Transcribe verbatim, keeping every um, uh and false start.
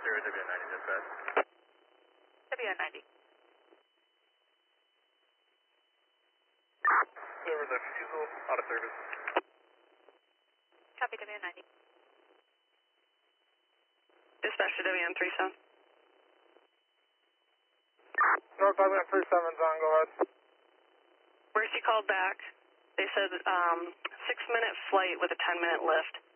zero W ninety, dispatch. W ninety. Over the fuel, out of service. Copy W ninety. Dispatch to W N three seven. North W N three seven's on, go ahead. Mercy called back. They said um, six minute flight with a ten minute lift.